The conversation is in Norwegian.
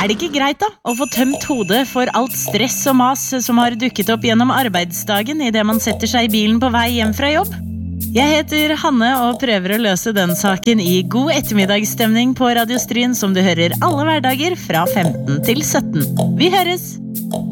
det ikke greit da, å få tømt hodet for alt stress og mas som har dukket opp gjennom arbeidsdagen i det man setter seg i bilen på vei hjem fra jobb? Jeg heter Hanne og prøver å løse den saken i god ettermiddagsstemning på Radio Stryn som du hører alle hverdager fra 15 til 17. Vi høres!